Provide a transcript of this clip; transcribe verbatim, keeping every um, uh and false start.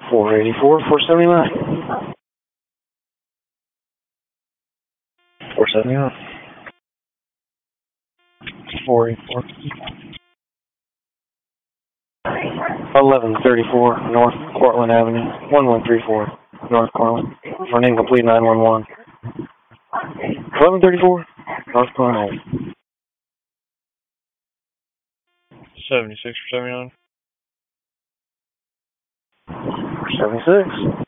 four eighty-four, four seventy-nine. four seventy-nine. four eighty-four. eleven thirty-four North Cortland Avenue, one one three four North Cortland. For an incomplete nine one one. eleven thirty-four North Cortland Avenue. seventy-six or seventy-nine? seventy-six.